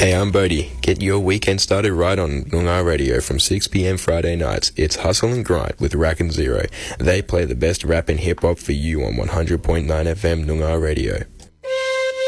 Hey, I'm Bodie. Get your weekend started right on Noongar Radio from 6 p.m. Friday nights. It's Hustle and Grind with Rack and Zero. They play the best rap and hip-hop for you on 100.9 FM Noongar Radio.